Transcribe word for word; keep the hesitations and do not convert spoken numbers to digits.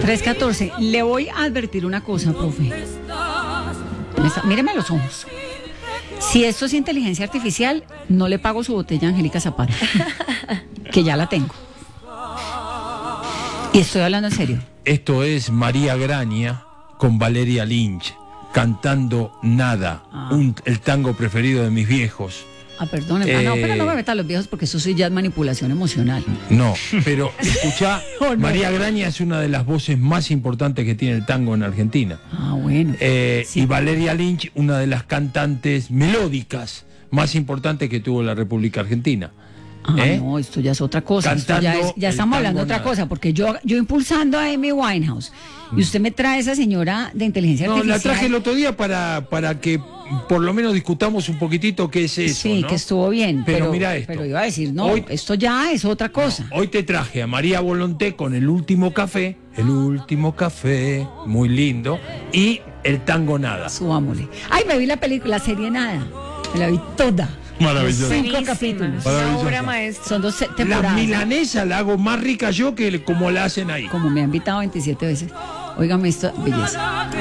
tres catorce. Le voy a advertir una cosa, profe. Me está- Míreme a los ojos. Si esto es inteligencia artificial, no le pago su botella a Angélica Zapata, que ya la tengo. Y estoy hablando en serio. Esto es María Graña con Valeria Lynch, cantando Nada, Ah. un, el tango preferido de mis viejos. Ah, perdón. Ah, no, Eh, pero no me metan los viejos porque eso sí ya es manipulación emocional. No, pero escuchá, Oh, no. María Graña es una de las voces más importantes que tiene el tango en Argentina. Ah, bueno. Eh, Sí. Y Valeria Lynch, una de las cantantes melódicas más importantes que tuvo la República Argentina. Ah, ¿Eh? no, esto ya es otra cosa. Esto Cantando ya, es- ya el estamos hablando de tango otra nada. cosa, porque yo, yo impulsando a Amy Winehouse y usted me trae esa señora de inteligencia No, artificial. la traje el otro día para, para que por lo menos discutamos un poquitito qué es eso. Sí, ¿no? que estuvo bien. Pero Pero, mira esto. pero iba a decir, no, Hoy- esto ya es otra cosa. Hoy te traje a María Volonté con El Último Café, El Último Café, muy lindo, y el tango Nada. Subámosle. Ay, me vi la película, la serie Nada. Me la vi toda. Maravilloso. Cinco Buenísima, capítulos. una Maravillosa. obra maestra. Son dos se- La temporadas. milanesa la hago más rica yo que como la hacen ahí. Como me ha invitado veintisiete veces. Óigame esto, belleza.